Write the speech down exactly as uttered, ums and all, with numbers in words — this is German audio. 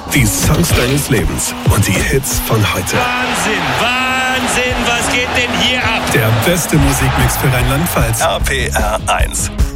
Die Songs deines Lebens und die Hits von heute. Wahnsinn, Wahnsinn, was geht denn hier ab? Der beste Musikmix für Rheinland-Pfalz. R P R eins.